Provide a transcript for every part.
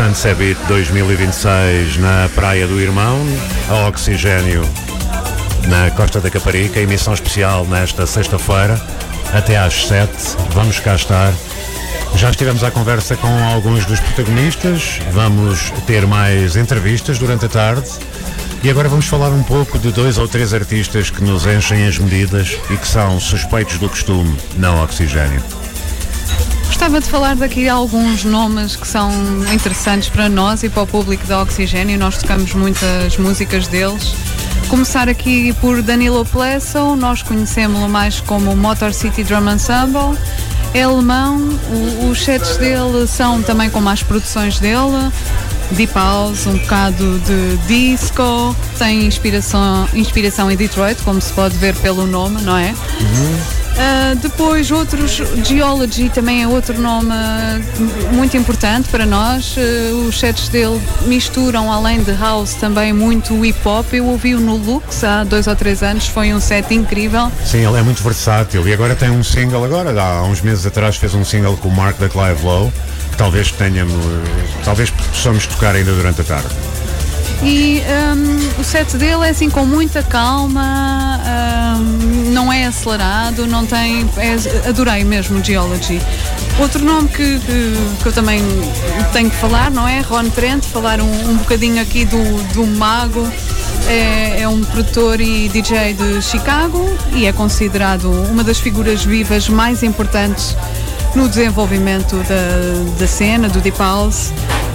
Sunset Beat 2026 na Praia do Irmão, a Oxigênio na Costa da Caparica, emissão especial nesta sexta-feira até às 7, vamos cá estar. Já estivemos à conversa com alguns dos protagonistas, vamos ter mais entrevistas durante a tarde e agora vamos falar um pouco de 2 ou 3 artistas que nos enchem as medidas e que são suspeitos do costume na Oxigênio. Gostava de falar daqui alguns nomes que são interessantes para nós e para o público da Oxigênio. Nós tocamos muitas músicas deles. Começar aqui por Danilo Plesso, nós conhecemos-lo mais como Motor City Drum Ensemble. É alemão, os sets dele são também como as produções dele, deep house, um bocado de disco, tem inspiração em Detroit, como se pode ver pelo nome, não é? Depois outros, Geology também é outro nome muito importante para nós. Os sets dele misturam, além de house, também muito hip hop. Eu ouvi-o no Lux há 2 ou 3 anos, foi um set incrível. Sim, ele é muito versátil e agora tem um single, há uns meses atrás fez um single com o Mark da Clive Lowe, que talvez possamos tocar ainda durante a tarde. E o set dele é assim com muita calma, não é acelerado, não tem. Adorei mesmo Geology. Outro nome que eu também tenho que falar, não é? Ron Trent, falar um bocadinho aqui do Mago. É um produtor e DJ de Chicago e é considerado uma das figuras vivas mais importantes no desenvolvimento da cena, do Deep House.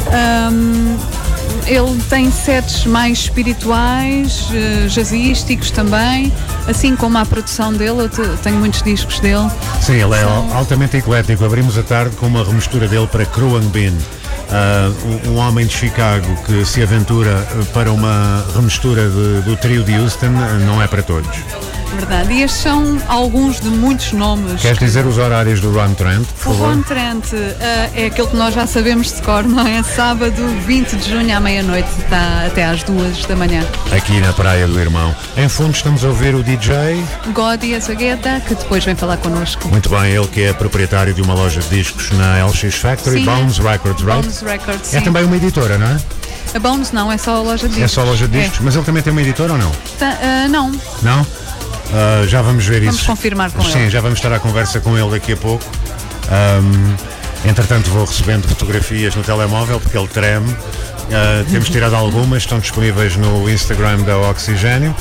Ele tem sets mais espirituais, jazzísticos também, assim como a produção dele. Eu tenho muitos discos dele. Sim, ele é altamente eclético. Abrimos a tarde com uma remistura dele para Kruan Bean, um homem de Chicago que se aventura para uma remistura do trio de Houston, não é para todos. Verdade, e estes são alguns de muitos nomes. Queres dizer os horários do Ron Trent, por favor? O Ron Trent é aquele que nós já sabemos de cor, não é? Sábado 20 de junho à meia-noite, está até às 2 da manhã. Aqui na Praia do Irmão. Em fundo estamos a ouvir o DJ Godi Azagueta, que depois vem falar connosco. Muito bem, ele que é proprietário de uma loja de discos na LX Factory, sim, Bones Records, right? Bones Records, sim. É também uma editora, não é? A Bones não, é só a loja de discos. É só a loja de discos, mas ele também tem uma editora ou não? Não. Não? Já vamos ver isso. Vamos confirmar com ele. Sim, já vamos estar à conversa com ele daqui a pouco. Entretanto vou recebendo fotografias no telemóvel porque ele treme. Temos tirado algumas, estão disponíveis no Instagram da Oxigênio.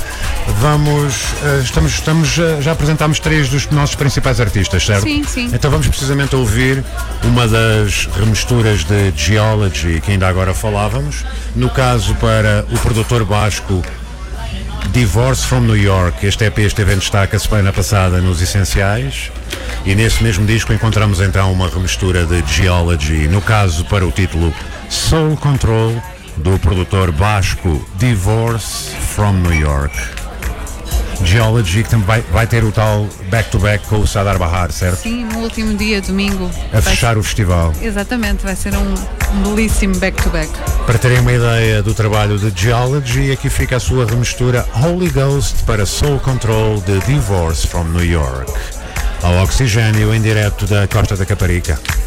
Já apresentámos 3 dos nossos principais artistas, certo? Sim, sim. Então vamos precisamente ouvir uma das remisturas de Geology que ainda agora falávamos. No caso, para o produtor basco Divorce from New York. Este EP esteve em destaque a semana passada nos Essenciais e nesse mesmo disco encontramos então uma remistura de Geology, no caso para o título Soul Control, do produtor basco Divorce from New York. Geology, que também vai ter o tal back-to-back com o Sadar Bahar, certo? Sim, no último dia, domingo. A fechar o festival. Exatamente, vai ser um belíssimo back-to-back. Para terem uma ideia do trabalho de Geology, aqui fica a sua remistura Holy Ghost para Soul Control de Divorce from New York. Ao Oxigênio, em direto da Costa da Caparica.